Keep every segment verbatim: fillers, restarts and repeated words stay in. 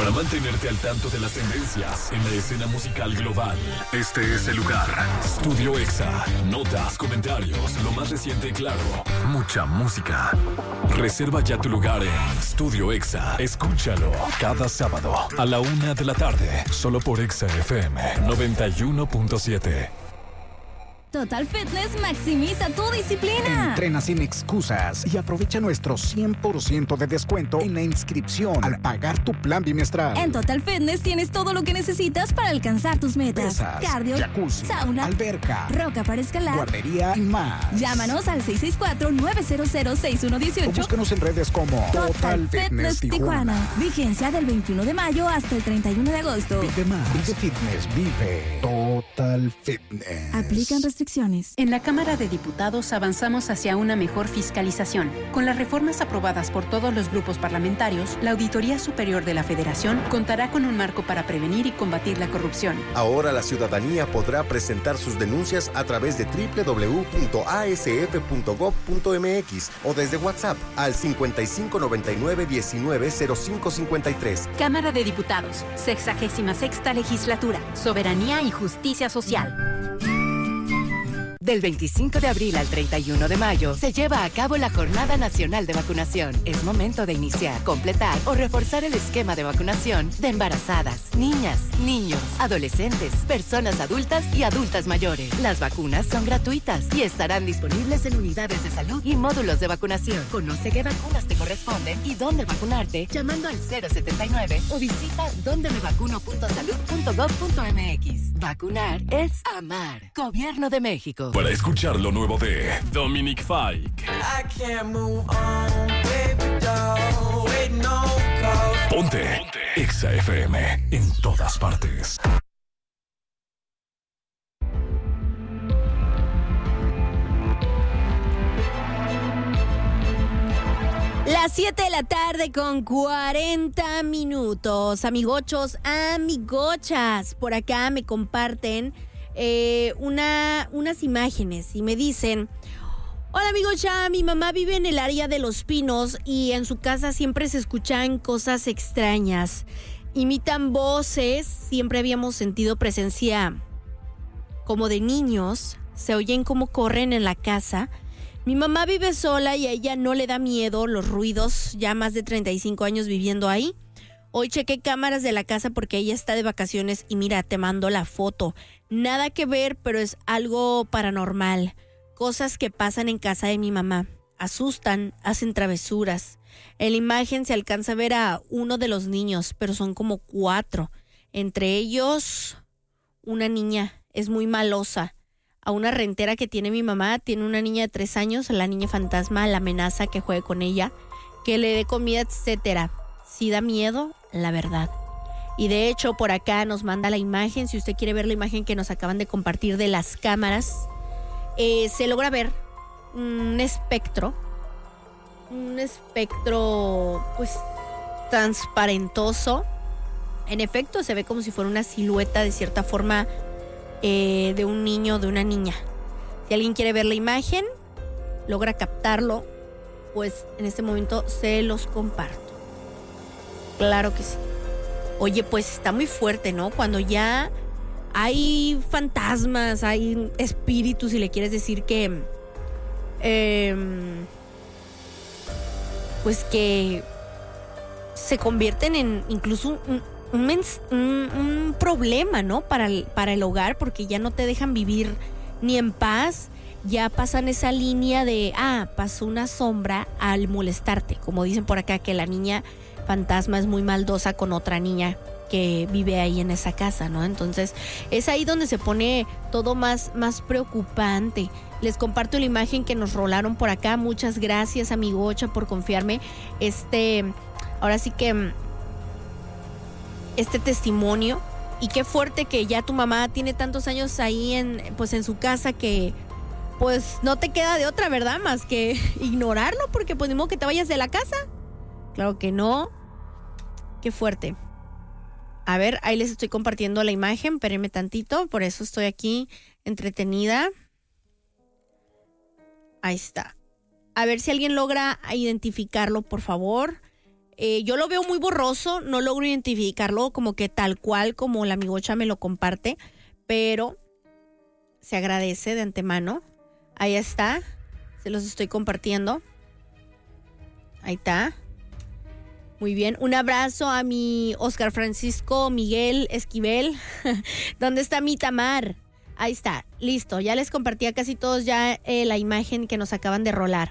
Para mantenerte al tanto de las tendencias en la escena musical global, este es el lugar. Studio Exa. Notas, comentarios, lo más reciente y claro. Mucha música. Reserva ya tu lugar en Studio Exa. Escúchalo cada sábado a la una de la tarde, solo por Exa F M noventa y uno punto siete. Total Fitness maximiza tu disciplina. Entrena sin excusas y aprovecha nuestro cien por ciento de descuento en la inscripción al pagar tu plan bimestral. En Total Fitness tienes todo lo que necesitas para alcanzar tus metas. Pesas, cardio, jacuzzi, sauna, alberca, roca para escalar, guardería y más. Llámanos al seis seis cuatro, nueve cero cero, seis uno uno ocho. O búscanos en redes como Total, Total Fitness, Fitness Tijuana. Tijuana. Vigencia del veintiuno de mayo hasta el treinta y uno de agosto. Vive más. Vive Fitness. Vive Total Fitness. Aplican restricciones. En la Cámara de Diputados avanzamos hacia una mejor fiscalización. Con las reformas aprobadas por todos los grupos parlamentarios, la Auditoría Superior de la Federación contará con un marco para prevenir y combatir la corrupción. Ahora la ciudadanía podrá presentar sus denuncias a través de doble u doble u doble u punto a s f punto gob punto m x o desde WhatsApp al cincuenta y cinco noventa y nueve diecinueve cero cinco cincuenta y tres. Cámara de Diputados, sexagésima sexta legislatura, soberanía y justicia social. Del veinticinco de abril al treinta y uno de mayo se lleva a cabo la Jornada Nacional de Vacunación. Es momento de iniciar, completar o reforzar el esquema de vacunación de embarazadas, niñas, niños, adolescentes, personas adultas y adultas mayores. Las vacunas son gratuitas y estarán disponibles en unidades de salud y módulos de vacunación. Conoce qué vacunas te corresponden y dónde vacunarte llamando al cero setenta y nueve o visita donde me vacuno punto salud punto gob punto m x. Vacunar es amar. Gobierno de México. Para escuchar lo nuevo de Dominic Fike. Ponte, Ponte. Exa F M en todas partes. Las siete de la tarde con cuarenta minutos. Amigochos, amigochas, por acá me comparten eh, una, unas imágenes y me dicen: hola amigocha, mi mamá vive en el área de Los Pinos y en su casa siempre se escuchan cosas extrañas. Imitan voces, siempre habíamos sentido presencia como de niños, se oyen como corren en la casa. Mi mamá vive sola y a ella no le da miedo los ruidos, ya más de treinta y cinco años viviendo ahí. Hoy chequé cámaras de la casa porque ella está de vacaciones y mira, te mando la foto. Nada que ver, pero es algo paranormal. Cosas que pasan en casa de mi mamá. Asustan, hacen travesuras. En la imagen se alcanza a ver a uno de los niños, pero son como cuatro. Entre ellos, una niña, es muy malosa. A una rentera que tiene mi mamá, tiene una niña de tres años, la niña fantasma la amenaza que juegue con ella, que le dé comida, etcétera. Sí da miedo, la verdad. Y de hecho, por acá nos manda la imagen, si usted quiere ver la imagen que nos acaban de compartir de las cámaras, eh, se logra ver un espectro, un espectro, pues, transparentoso. En efecto, se ve como si fuera una silueta de cierta forma eh, de un niño, de una niña. Si alguien quiere ver la imagen, logra captarlo, pues en este momento se los comparto. Claro que sí. Oye, pues está muy fuerte, ¿no? Cuando ya hay fantasmas, hay espíritus, si le quieres decir que... Eh, pues que se convierten en incluso un, un, un, un problema, ¿no? Para el, para el hogar, porque ya no te dejan vivir ni en paz. Ya pasan esa línea de, ah, pasó una sombra al molestarte. Como dicen por acá, que la niña fantasma es muy maldosa con otra niña que vive ahí en esa casa, ¿no? Entonces, es ahí donde se pone todo más, más preocupante. Les comparto la imagen que nos rolaron por acá. Muchas gracias, amigocha, por confiarme. Este, ahora sí que, este testimonio. Y qué fuerte que ya tu mamá tiene tantos años ahí en, pues en su casa que, pues no te queda de otra, ¿verdad? Más que ignorarlo, porque pues ni modo que te vayas de la casa. Claro que no. Qué fuerte. A ver, ahí les estoy compartiendo la imagen, espérenme tantito, por eso estoy aquí entretenida. Ahí está. A ver si alguien logra identificarlo, por favor. Eh, yo lo veo muy borroso, no logro identificarlo como que tal cual como la amigocha me lo comparte, pero se agradece de antemano. Ahí está, se los estoy compartiendo. Ahí está. Muy bien, un abrazo a mi Oscar Francisco Miguel Esquivel. ¿Dónde está mi Tamar? Ahí está, listo. Ya les compartí a casi todos ya eh, la imagen que nos acaban de rolar.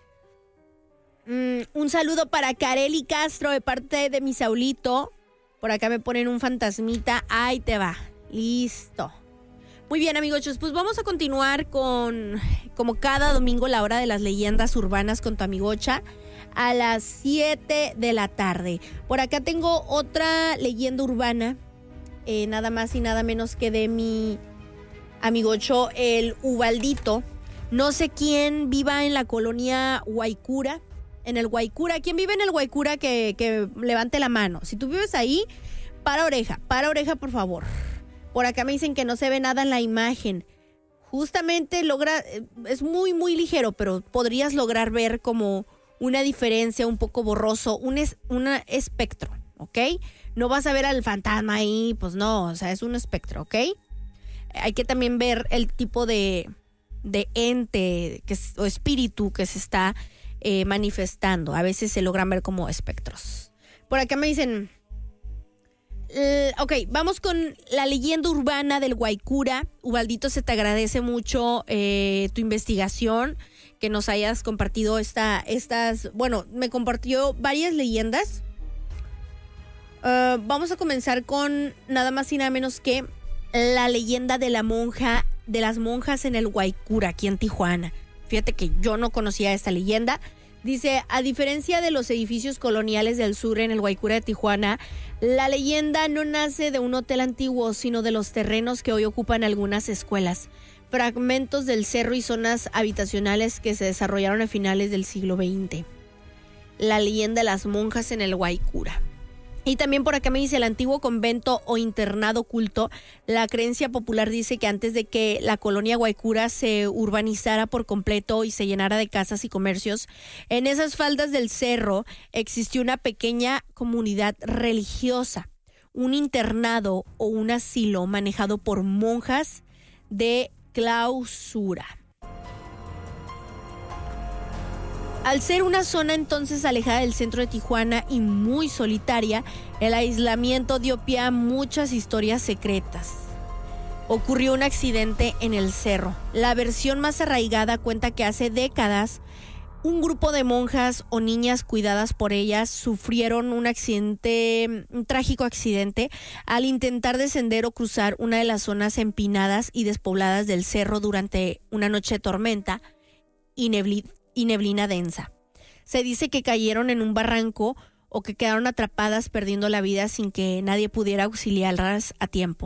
Mm, un saludo para Kareli Castro de parte de mi Saulito. Por acá me ponen un fantasmita. Ahí te va, listo. Muy bien, amigos, pues vamos a continuar con, como cada domingo, la hora de las leyendas urbanas con tu amigocha. A las siete de la tarde. Por acá tengo otra leyenda urbana, eh, nada más y nada menos que de mi amigocho, el Ubaldito. No sé quién viva en la colonia Guaycura. En el Guaycura, ¿quién vive en el Guaycura que, que levante la mano? Si tú vives ahí, para oreja, para oreja, por favor. Por acá me dicen que no se ve nada en la imagen. Justamente logra, es muy, muy ligero, pero podrías lograr ver como una diferencia un poco borroso, un, es, un espectro, ¿ok? No vas a ver al fantasma ahí, pues no, o sea, es un espectro, ¿ok? Hay que también ver el tipo de, de ente que es, o espíritu que se está eh, manifestando. A veces se logran ver como espectros. Por acá me dicen... Uh, ok, vamos con la leyenda urbana del Guaycura. Ubaldito, se te agradece mucho eh, tu investigación, que nos hayas compartido esta, estas, bueno, me compartió varias leyendas. Uh, vamos a comenzar con nada más y nada menos que la leyenda de la monja, de las monjas en el Guaycura, aquí en Tijuana. Fíjate que yo no conocía esta leyenda. Dice, a diferencia de los edificios coloniales del sur en el Guaycura de Tijuana, la leyenda no nace de un hotel antiguo, sino de los terrenos que hoy ocupan algunas escuelas, fragmentos del cerro y zonas habitacionales que se desarrollaron a finales del siglo veinte. La leyenda de las monjas en el Guaycura. Y también por acá me dice el antiguo convento o internado culto. La creencia popular dice que antes de que la colonia Guaycura se urbanizara por completo y se llenara de casas y comercios, en esas faldas del cerro existió una pequeña comunidad religiosa, un internado o un asilo manejado por monjas de clausura. Al ser una zona entonces alejada del centro de Tijuana y muy solitaria, el aislamiento dio pie a muchas historias secretas. Ocurrió un accidente en el cerro. La versión más arraigada cuenta que hace décadas un grupo de monjas o niñas cuidadas por ellas sufrieron un accidente, un trágico accidente al intentar descender o cruzar una de las zonas empinadas y despobladas del cerro durante una noche de tormenta y neblina. y neblina densa. Se dice que cayeron en un barranco o que quedaron atrapadas perdiendo la vida sin que nadie pudiera auxiliarlas a tiempo.